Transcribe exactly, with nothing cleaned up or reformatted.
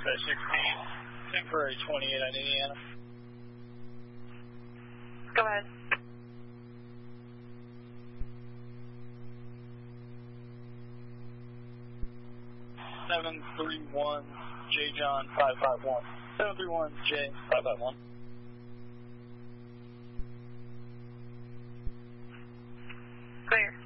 sixteen, temporary twenty-eight on Indiana. Go ahead. seven three one J John five five one. seven three one J five five one. Clear.